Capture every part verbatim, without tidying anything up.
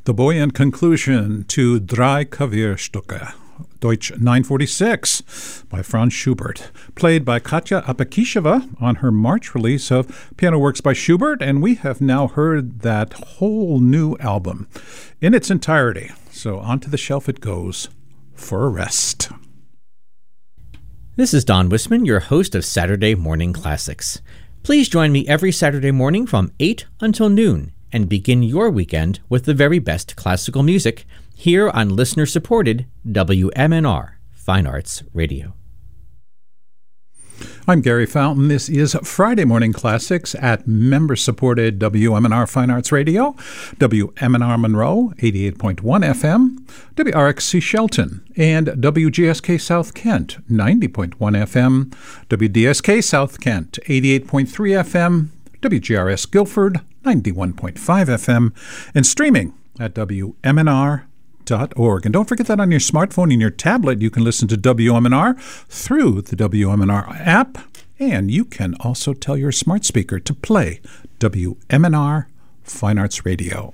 The buoyant conclusion to Drei Klavierstücke, Deutsch nine forty-six, by Franz Schubert, played by Katya Apakisheva on her March release of Piano Works by Schubert, and we have now heard that whole new album in its entirety. So onto the shelf it goes for a rest. This is Don Wisman, your host of Saturday Morning Classics. Please join me every Saturday morning from eight until noon and begin your weekend with the very best classical music here on listener-supported W M N R Fine Arts Radio. I'm Gary Fountain. This is Friday Morning Classics at member-supported W M N R Fine Arts Radio, W M N R Monroe, eighty-eight point one F M, W R X C Shelton, and W G S K South Kent, ninety point one F M, W D S K South Kent, eighty-eight point three F M, W G R S Guilford, ninety-one point five F M, and streaming at W M N R dot org. And don't forget that on your smartphone and your tablet, you can listen to W M N R through the W M N R app, and you can also tell your smart speaker to play W M N R Fine Arts Radio.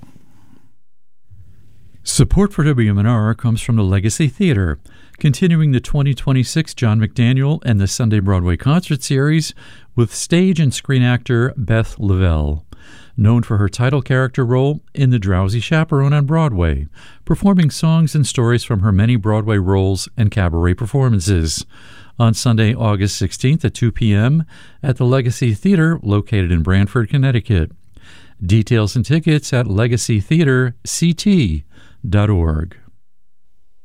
Support for W M N R comes from the Legacy Theater, continuing the twenty twenty-six John McDaniel and the Sunday Broadway Concert Series with stage and screen actor Beth Lavelle, known for her title character role in The Drowsy Chaperone on Broadway, performing songs and stories from her many Broadway roles and cabaret performances. On Sunday, August sixteenth at two p.m. at the Legacy Theater, located in Branford, Connecticut. Details and tickets at legacy theater c t dot org.